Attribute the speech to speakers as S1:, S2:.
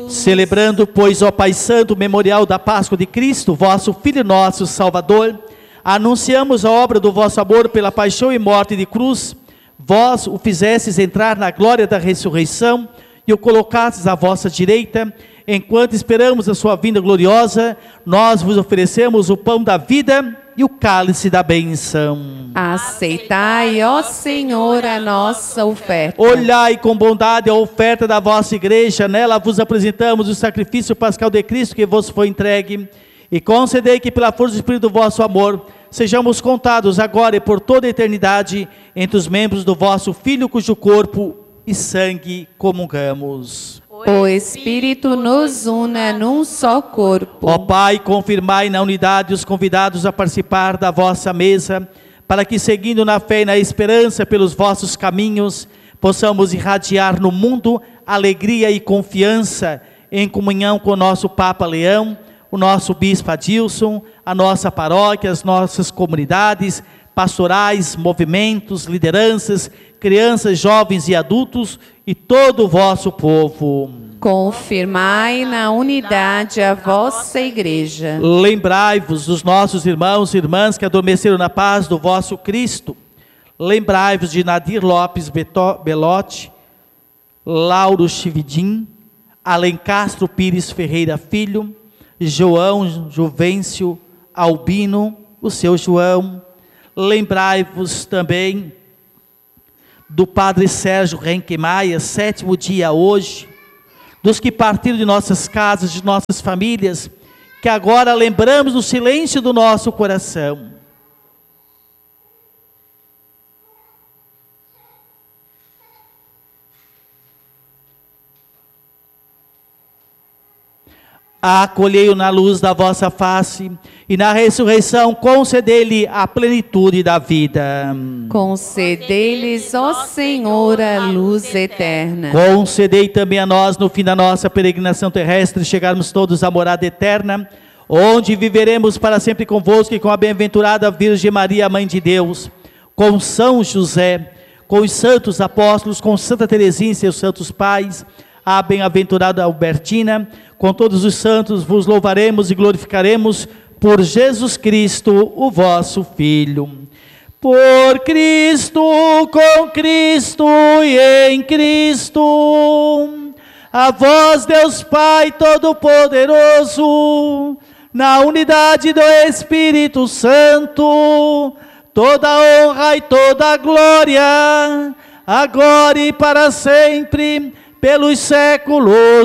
S1: Celebrando, pois, ó Pai Santo, o memorial da Páscoa de Cristo, vosso Filho nosso Salvador, anunciamos a obra do vosso amor pela paixão e morte de cruz. Vós o fizestes entrar na glória da ressurreição e o colocastes à vossa direita. Enquanto esperamos a sua vinda gloriosa, nós vos oferecemos o pão da vida e o cálice da bênção.
S2: Aceitai, ó Senhor, a nossa oferta.
S1: Olhai com bondade a oferta da vossa igreja, nela vos apresentamos o sacrifício pascal de Cristo que vos foi entregue, e concedei que pela força do Espírito do vosso amor, sejamos contados agora e por toda a eternidade entre os membros do vosso Filho, cujo corpo e sangue comungamos.
S2: O Espírito nos una num só corpo.
S1: Ó Pai, confirmai na unidade os convidados a participar da vossa mesa, para que, seguindo na fé e na esperança pelos vossos caminhos, possamos irradiar no mundo alegria e confiança, em comunhão com o nosso Papa Leão, o nosso Bispo Adilson, a nossa paróquia, as nossas comunidades pastorais, movimentos, lideranças, crianças, jovens e adultos e todo o vosso povo.
S2: Confirmai na unidade a vossa igreja.
S1: Lembrai-vos dos nossos irmãos e irmãs que adormeceram na paz do vosso Cristo. Lembrai-vos de Nadir Lopes Belotti, Lauro Chividim, Alencastro Pires Ferreira Filho, João Juvencio Albino, o seu João. Lembrai-vos também do Padre Sérgio Renque Maia, 7º dia hoje, dos que partiram de nossas casas, de nossas famílias, que agora lembramos no silêncio do nosso coração. Acolhei-o na luz da vossa face, e na ressurreição concedei-lhe a plenitude da vida.
S2: Concedei-lhes, ó Senhor, a luz eterna.
S1: Concedei também a nós, no fim da nossa peregrinação terrestre, chegarmos todos à morada eterna, onde viveremos para sempre convosco e com a bem-aventurada Virgem Maria, Mãe de Deus, com São José, com os santos apóstolos, com Santa Teresinha e seus santos pais, a bem-aventurada Albertina, com todos os santos vos louvaremos e glorificaremos por Jesus Cristo, o vosso Filho. Por Cristo, com Cristo e em Cristo, a vós, Deus Pai Todo-Poderoso, na unidade do Espírito Santo, toda honra e toda glória, agora e para sempre, pelos séculos